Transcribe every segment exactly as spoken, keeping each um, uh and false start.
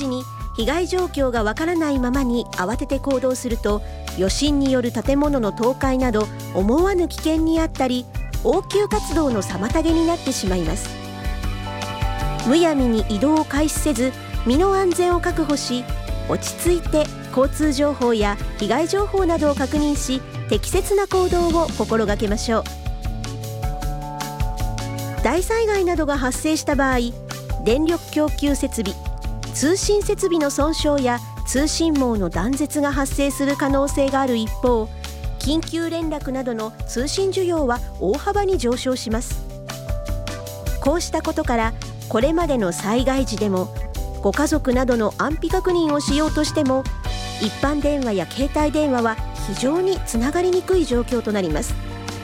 時に被害状況がわからないままに慌てて行動すると、余震による建物の倒壊など思わぬ危険にあったり、応急活動の妨げになってしまいます。むやみに移動を開始せず、身の安全を確保し、落ち着いて交通情報や被害情報などを確認し、適切な行動を心がけましょう。大災害などが発生した場合、電力供給設備、通信設備の損傷や通信網の断絶が発生する可能性がある一方、緊急連絡などの通信需要は大幅に上昇します。こうしたことから、これまでの災害時でもご家族などの安否確認をしようとしても、一般電話や携帯電話は非常につながりにくい状況となります。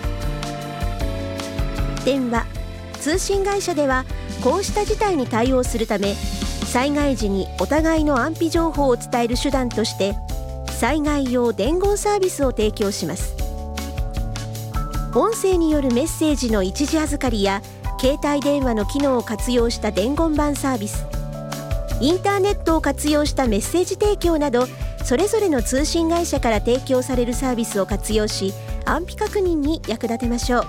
電話・通信会社ではこうした事態に対応するため、災害時にお互いの安否情報を伝える手段として災害用伝言サービスを提供します。音声によるメッセージの一時預かりや携帯電話の機能を活用した伝言板サービス、インターネットを活用したメッセージ提供など、それぞれの通信会社から提供されるサービスを活用し、安否確認に役立てましょう。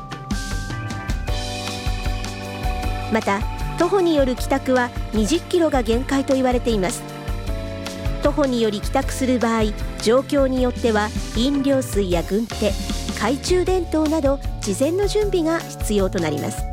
また、徒歩による帰宅はにじゅっキロが限界と言われています。徒歩により帰宅する場合、状況によっては飲料水や軍手、懐中電灯など事前の準備が必要となります。